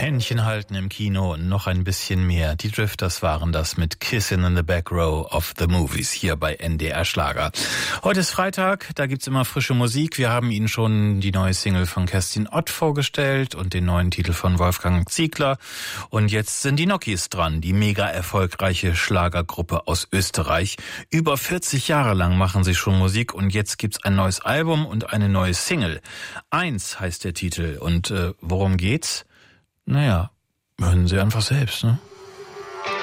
Händchen halten im Kino und noch ein bisschen mehr. Die Drifters waren das mit Kissin' in the Back Row of the Movies hier bei NDR Schlager. Heute ist Freitag, da gibt's immer frische Musik. Wir haben Ihnen schon die neue Single von Kerstin Ott vorgestellt und den neuen Titel von Wolfgang Ziegler. Und jetzt sind die Nokis dran, die mega erfolgreiche Schlagergruppe aus Österreich. Über 40 Jahre lang machen sie schon Musik und jetzt gibt's ein neues Album und eine neue Single. 1 heißt der Titel und worum geht's? Naja, hören Sie einfach selbst, ne?